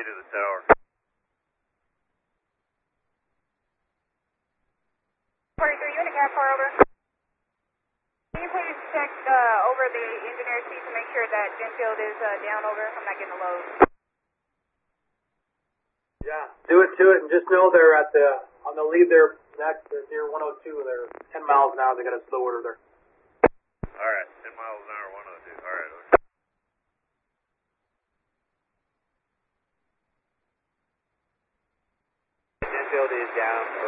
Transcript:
to the tower. 43, unit cap 4 over. Can you please check over the engineer seat to make sure that Genfield is down over? I'm not getting a load. Yeah, do it to it, and just know they're at on the lead there next. They're near 102. They're 10 miles an hour. They got a slow order there. Alright, 10 miles an hour, 102. Alright, okay. Genfield is down.